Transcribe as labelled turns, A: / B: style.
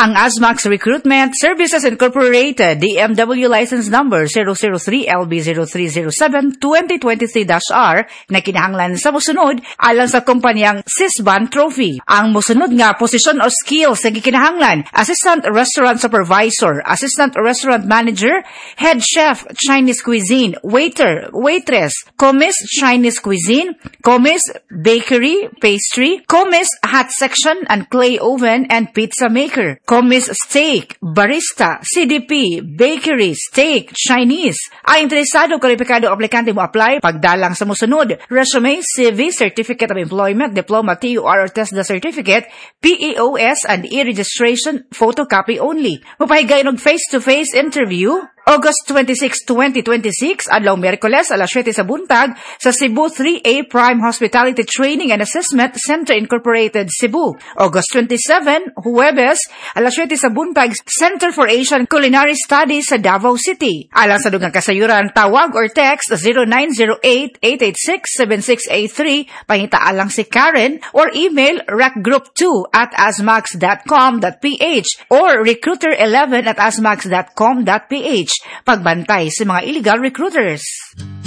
A: Ang ASMAX Recruitment Services Incorporated, DMW License Number 003LB0307-2023-R na kinahanglan sa mosunod alang sa kumpanyang Sisban Trophy. Ang mosunod nga posisyon o skills na gikinahanglan: Assistant Restaurant Supervisor, Assistant Restaurant Manager, Head Chef Chinese Cuisine, Waiter, Waitress, Commis Chinese Cuisine, Commis Bakery, Pastry, Commis Hot Section and Clay Oven and Pizza Maker, Commis Steak, Barista, CDP, Bakery, Steak, Chinese. Ang interesado kwalipikado aplikante mo apply pagdalang sa mosunod: resume, CV, Certificate of Employment, Diploma, TUR or TESDA Certificate, PEOS and e-registration, photocopy only. Mapahigayon og face-to-face interview August 26, 2026, adlaw Miyerkules, alas 7 sa buntag, sa Cebu 3A Prime Hospitality Training and Assessment Center Incorporated, Cebu. August 27, Huwebes, alas 7 sa buntag, Center for Asian Culinary Studies sa Davao City. Alang sa dugang kasayuran, tawag or text 0908-886-7683, pangita alang si Karen, or email recgroup2@asmax.com.ph or recruiter11@asmax.com.ph. Pagbantay sa mga illegal recruiters.